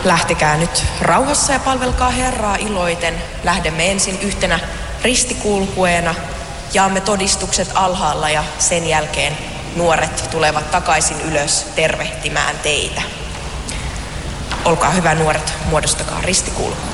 Lähtekää nyt rauhassa ja palvelkaa Herraa iloiten. Lähdemme ensin yhtenä ristikulkueena. Jaamme todistukset alhaalla ja sen jälkeen nuoret tulevat takaisin ylös tervehtimään teitä. Olkaa hyvä nuoret, muodostakaa ristikulku.